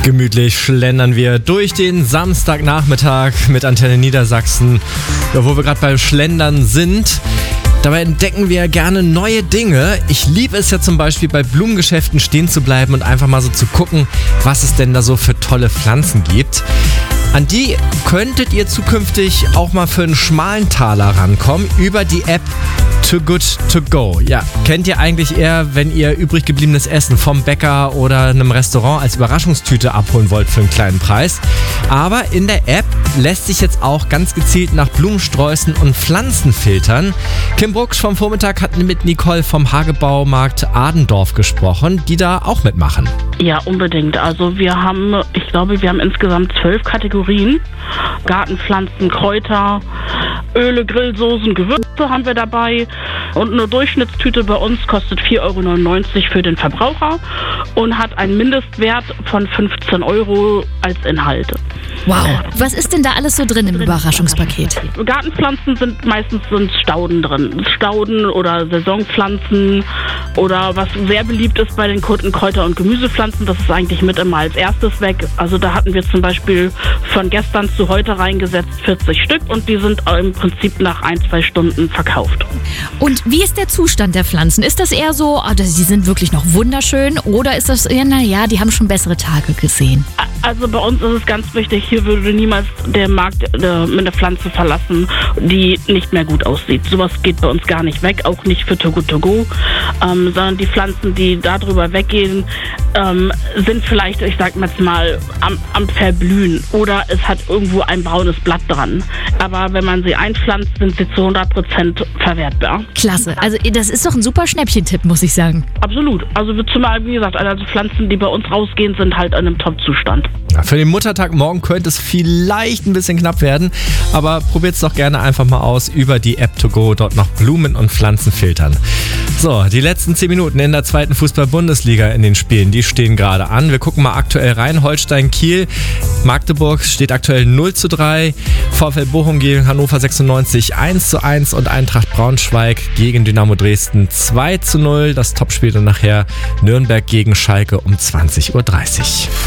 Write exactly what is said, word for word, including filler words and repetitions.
Gemütlich schlendern wir durch den Samstagnachmittag mit Antenne Niedersachsen, ja, wo wir gerade beim Schlendern sind. Dabei entdecken wir gerne neue Dinge. Ich liebe es ja zum Beispiel bei Blumengeschäften stehen zu bleiben und einfach mal so zu gucken, was es denn da so für tolle Pflanzen gibt. An die könntet ihr zukünftig auch mal für einen schmalen Taler rankommen über die App Too Good To Go. Ja, kennt ihr eigentlich eher, wenn ihr übrig gebliebenes Essen vom Bäcker oder einem Restaurant als Überraschungstüte abholen wollt für einen kleinen Preis. Aber in der App lässt sich jetzt auch ganz gezielt nach Blumensträußen und Pflanzen filtern. Kim Brooks vom Vormittag hat mit Nicole vom Hagebaumarkt Adendorf gesprochen, die da auch mitmachen. Ja, unbedingt. Also wir haben, ich glaube, wir haben insgesamt zwölf Kategorien. Gartenpflanzen, Kräuter, Öle, Grillsoßen, Gewürze haben wir dabei. Und eine Durchschnittstüte bei uns kostet vier Euro neunundneunzig für den Verbraucher und hat einen Mindestwert von fünfzehn Euro als Inhalt. Wow, was ist denn da alles so drin im Überraschungspaket? Gartenpflanzen sind meistens sind Stauden drin. Stauden oder Saisonpflanzen oder was sehr beliebt ist bei den Kunden, Kräuter- und Gemüsepflanzen, das ist eigentlich mit immer als erstes weg. Also da hatten wir zum Beispiel von gestern zu heute reingesetzt vierzig Stück und die sind im Prinzip nach ein, zwei Stunden verkauft. Und wie ist der Zustand der Pflanzen? Ist das eher so, oh, die sind wirklich noch wunderschön oder ist das eher, naja, die haben schon bessere Tage gesehen? Also bei uns ist es ganz wichtig, hier würde niemals der Markt äh, mit einer Pflanze verlassen, die nicht mehr gut aussieht. Sowas geht bei uns gar nicht weg, auch nicht für Too Good To Go, ähm, sondern die Pflanzen, die darüber weggehen, ähm, sind vielleicht, ich sag jetzt mal, am, am Verblühen oder es hat irgendwo ein braunes Blatt dran. Aber wenn man sie einpflanzt, sind sie zu hundert Prozent verwertbar. Klasse, also das ist doch ein super Schnäppchentipp, muss ich sagen. Absolut, also zumal, wie gesagt, also Pflanzen, die bei uns rausgehen, sind halt in einem Top-Zustand. Für den Muttertag morgen könnte es vielleicht ein bisschen knapp werden, aber probiert es doch gerne einfach mal aus über die App To Go, dort nach Blumen und Pflanzen filtern. So, die letzten zehn Minuten in der zweiten Fußball-Bundesliga in den Spielen, die stehen gerade an. Wir gucken mal aktuell rein. Holstein-Kiel, Magdeburg steht aktuell null zu drei, VfL Bochum gegen Hannover sechsundneunzig eins zu eins und Eintracht Braunschweig gegen Dynamo Dresden zwei zu null. Das Topspiel dann nachher Nürnberg gegen Schalke um zwanzig Uhr dreißig.